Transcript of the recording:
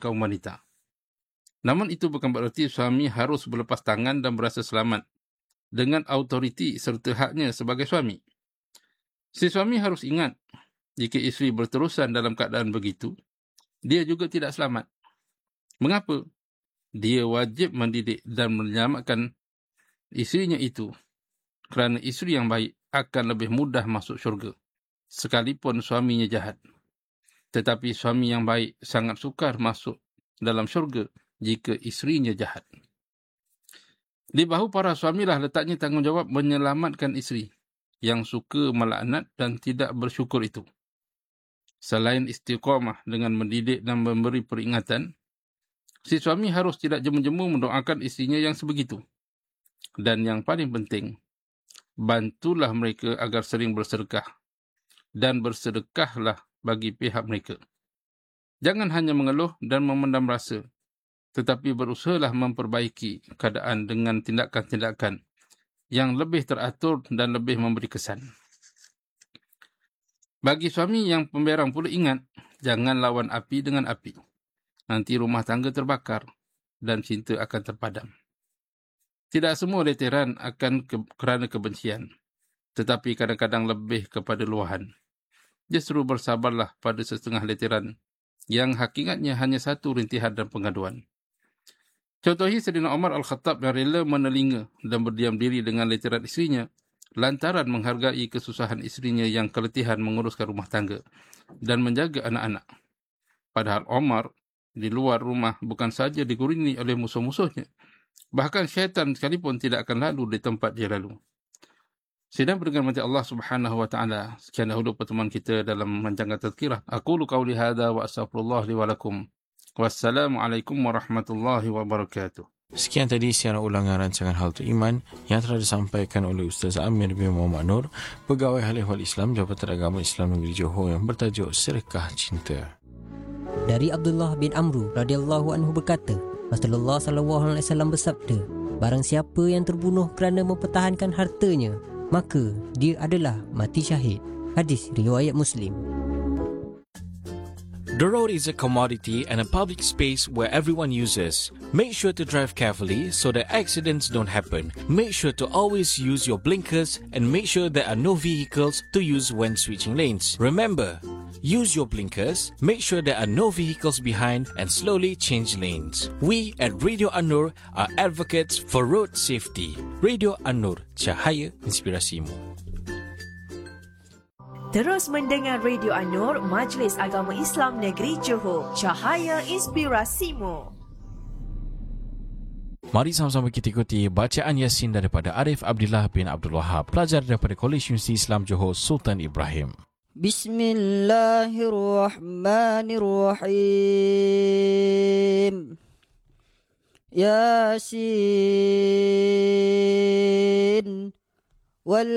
kaum wanita. Namun itu bukan bererti suami harus berlepas tangan dan berasa selamat dengan autoriti serta haknya sebagai suami. Si suami harus ingat, jika isteri berterusan dalam keadaan begitu, dia juga tidak selamat. Mengapa? Dia wajib mendidik dan menyelamatkan isterinya itu, kerana isteri yang baik akan lebih mudah masuk syurga, sekalipun suaminya jahat. Tetapi suami yang baik sangat sukar masuk dalam syurga jika isterinya jahat. Di bahu para suamilah letaknya tanggungjawab menyelamatkan isteri yang suka melaknat dan tidak bersyukur itu. Selain istiqamah dengan mendidik dan memberi peringatan, si suami harus tidak jemu-jemu mendoakan isterinya yang sebegitu. Dan yang paling penting, bantulah mereka agar sering bersedekah. Dan bersedekahlah bagi pihak mereka. Jangan hanya mengeluh dan memendam rasa, tetapi berusahalah memperbaiki keadaan dengan tindakan-tindakan yang lebih teratur dan lebih memberi kesan. Bagi suami yang pemberang pula ingat, jangan lawan api dengan api. Nanti rumah tangga terbakar dan cinta akan terpadam. Tidak semua leteran akan kerana kebencian, tetapi kadang-kadang lebih kepada luahan. Justru bersabarlah pada setengah leteran yang hakikatnya hanya satu rintihan dan pengaduan. Contohnya Saidina Umar Al-Khattab yang rela menelinga dan berdiam diri dengan leteran isterinya lantaran menghargai kesusahan isterinya yang keletihan menguruskan rumah tangga dan menjaga anak-anak. Padahal Umar di luar rumah bukan saja diguruni oleh musuh-musuhnya, bahkan syaitan sekalipun tidak akan lalu di tempat dia lalu. Sidang pendengar mati Allah Subhanahu wa taala, sekian dahulu pertemuan kita dalam rancangan tazkirah. Aqulu qauli hadza wa astaghfirullah li wa lakum. Wassalamualaikum warahmatullahi wabarakatuh. Sekian tadi siaran ulangan rancangan Hal Tu Iman yang telah disampaikan oleh Ustaz Amir bin Muhammad Nur, Pegawai Hal Ehwal Islam Jabatan Agama Islam Negeri Johor, yang bertajuk Sedekah Cinta. Dari Abdullah bin Amru radhiyallahu anhu berkata, Rasulullah sallallahu alaihi wasallam bersabda, barang siapa yang terbunuh kerana mempertahankan hartanya, maka dia adalah mati syahid. Hadis riwayat Muslim. The road is a commodity and a public space where everyone uses. Make sure to drive carefully so that accidents don't happen. Make sure to always use your blinkers and make sure there are no vehicles to use when switching lanes. Remember, use your blinkers, make sure there are no vehicles behind, and slowly change lanes. We at Radio An-Nur are advocates for road safety. Radio An-Nur, cahaya inspirasimu. Terus mendengar Radio An-Nur, Majlis Agama Islam Negeri Johor, cahaya inspirasimu. Mari sama-sama kita ikuti bacaan Yasin daripada Arif Abdillah bin Abdul Wahab, pelajar daripada Kolej Universiti Islam Johor Sultan Ibrahim. Bismillahirrahmanirrahim. Yasin wal